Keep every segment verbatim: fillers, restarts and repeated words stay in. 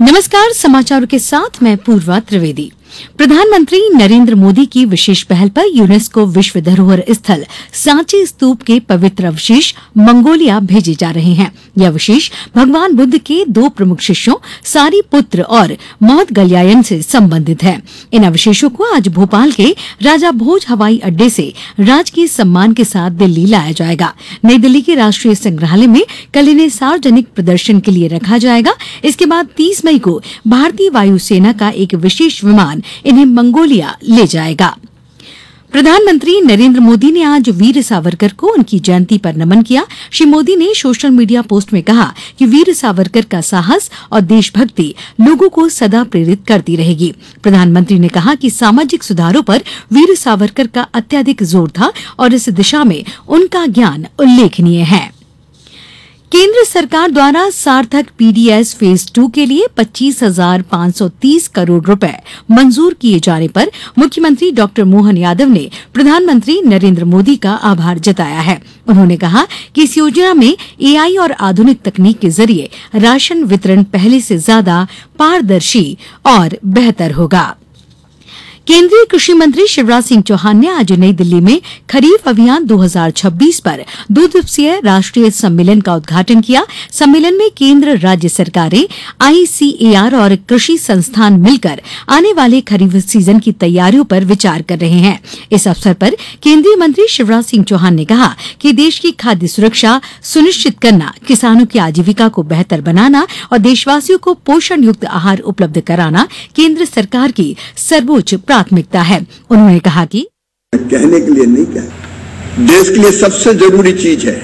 नमस्कार, समाचारों के साथ मैं पूर्वा त्रिवेदी। प्रधानमंत्री नरेंद्र मोदी की विशेष पहल पर यूनेस्को विश्व धरोहर स्थल सांची स्तूप के पवित्र अवशेष मंगोलिया भेजे जा रहे हैं। यह अवशेष भगवान बुद्ध के दो प्रमुख शिष्यों सारीपुत्र और मौदगल्यायन से संबंधित है। इन अवशेषों को आज भोपाल के राजा भोज हवाई अड्डे से राजकीय सम्मान के साथ दिल्ली लाया जाएगा। नई दिल्ली के राष्ट्रीय संग्रहालय में कल इन्हें सार्वजनिक प्रदर्शन के लिए रखा जाएगा। इसके बाद तीस मई को भारतीय वायुसेना का एक विशेष विमान इन्हें मंगोलिया ले जाएगा। प्रधानमंत्री नरेंद्र मोदी ने आज वीर सावरकर को उनकी जयंती पर नमन किया। श्री मोदी ने सोशल मीडिया पोस्ट में कहा कि वीर सावरकर का साहस और देशभक्ति लोगों को सदा प्रेरित करती रहेगी। प्रधानमंत्री ने कहा कि सामाजिक सुधारों पर वीर सावरकर का अत्यधिक जोर था और इस दिशा में उनका ज्ञान उल्लेखनीय है। केंद्र सरकार द्वारा सार्थक पीडीएस फेज टू के लिए पच्चीस हजार पांच सौ तीस करोड़ रुपए मंजूर किए जाने पर मुख्यमंत्री डॉक्टर मोहन यादव ने प्रधानमंत्री नरेंद्र मोदी का आभार जताया है। उन्होंने कहा कि इस योजना में एआई और आधुनिक तकनीक के जरिए राशन वितरण पहले से ज्यादा पारदर्शी और बेहतर होगा। केंद्रीय कृषि मंत्री शिवराज सिंह चौहान ने आज नई दिल्ली में खरीफ अभियान दो हज़ार छब्बीस पर दो दिवसीय राष्ट्रीय सम्मेलन का उद्घाटन किया। सम्मेलन में केंद्र राज्य सरकारें, आईसीएआर और कृषि संस्थान मिलकर आने वाले खरीफ सीजन की तैयारियों पर विचार कर रहे हैं। इस अवसर पर केंद्रीय मंत्री शिवराज सिंह चौहान ने कहा कि देश की खाद्य सुरक्षा सुनिश्चित करना, किसानों की आजीविका को बेहतर बनाना और देशवासियों को पोषण युक्त आहार उपलब्ध कराना केंद्र सरकार की सर्वोच्च प्राथमिकता है। उन्होंने कहा कि कहने के लिए नहीं कहा, देश के लिए सबसे जरूरी चीज है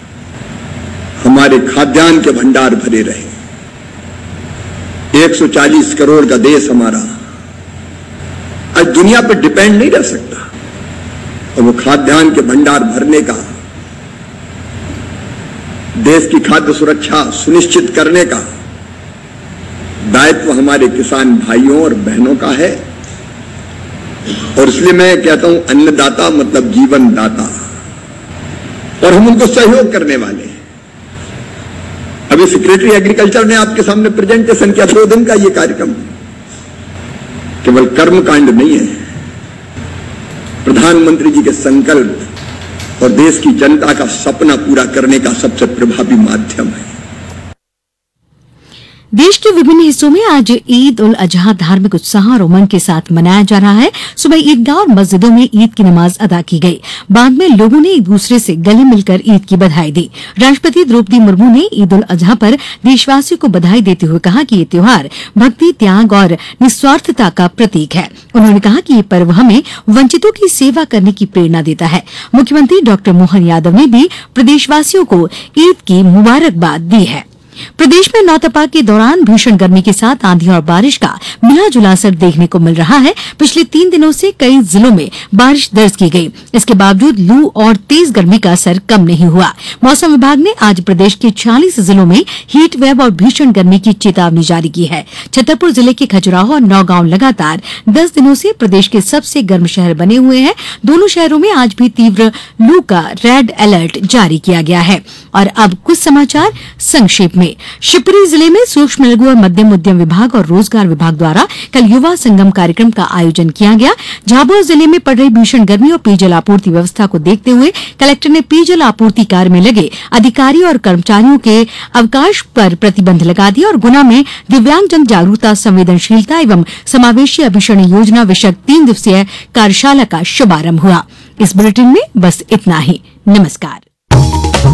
हमारे खाद्यान्न के भंडार भरे रहे। एक सौ चालीस करोड़ का देश हमारा आज दुनिया पर डिपेंड नहीं रह सकता और वो खाद्यान्न के भंडार भरने का, देश की खाद्य सुरक्षा सुनिश्चित करने का दायित्व हमारे किसान भाइयों और बहनों का है। और इसलिए मैं कहता हूं अन्नदाता मतलब जीवन दाता, और हम उनको सहयोग करने वाले हैं। अभी सेक्रेटरी एग्रीकल्चर ने आपके सामने प्रेजेंटेशन किया, दो दिन का ये कार्यक्रम केवल कर्मकांड नहीं है, प्रधानमंत्री जी के संकल्प और देश की जनता का सपना पूरा करने का सबसे प्रभावी माध्यम है। देश के विभिन्न हिस्सों में आज ईद उल अजहा धार्मिक उत्साह और उमंग के साथ मनाया जा रहा है। सुबह ईदगाह और मस्जिदों में ईद की नमाज अदा की गई। बाद में लोगों ने एक दूसरे से गले मिलकर ईद की बधाई दी। राष्ट्रपति द्रौपदी मुर्मू ने ईद उल अजहा पर देशवासियों को बधाई देते हुए कहा कि ये त्योहार भक्ति, त्याग और निस्वार्थता का प्रतीक है। उन्होंने कहा कि ये पर्व हमें वंचितों की सेवा करने की प्रेरणा देता है। मुख्यमंत्री डॉक्टर मोहन यादव ने भी प्रदेशवासियों को ईद की मुबारकबाद दी है। प्रदेश में नौतपा के दौरान भीषण गर्मी के साथ आंधी और बारिश का मिला जुला असर देखने को मिल रहा है। पिछले तीन दिनों से कई जिलों में बारिश दर्ज की गई। इसके बावजूद लू और तेज गर्मी का असर कम नहीं हुआ। मौसम विभाग ने आज प्रदेश के छियालीस जिलों में हीट वेव और भीषण गर्मी की चेतावनी जारी की है। छतरपुर जिले के खजुराहो और नौगांव लगातार दस दिनों से प्रदेश के सबसे गर्म शहर बने हुए हैं। दोनों शहरों में आज भी तीव्र लू का रेड अलर्ट जारी किया गया है। और अब कुछ समाचार संक्षेप में। शिवपुरी जिले में सूक्ष्म लघु और मध्यम उद्यम विभाग और रोजगार विभाग द्वारा कल युवा संगम कार्यक्रम का आयोजन किया गया। झाबुआ जिले में पड़ रही भीषण गर्मी और पेयजल आपूर्ति व्यवस्था को देखते हुए कलेक्टर ने पेयजल आपूर्ति कार्य में लगे अधिकारी और कर्मचारियों के अवकाश पर प्रतिबंध लगा दिया। और गुना में दिव्यांगजन जागरूकता, संवेदनशीलता एवं समावेशी अभिषण योजना विषयक तीन दिवसीय कार्यशाला का शुभारंभ हुआ। इस बुलेटिन में बस इतना ही। नमस्कार।